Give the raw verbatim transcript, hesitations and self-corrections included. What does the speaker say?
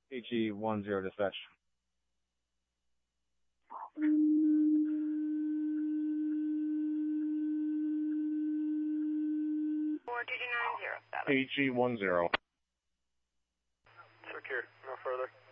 H E one zero dispatch. four two two nine zero seven. H E one zero. Secure, no further.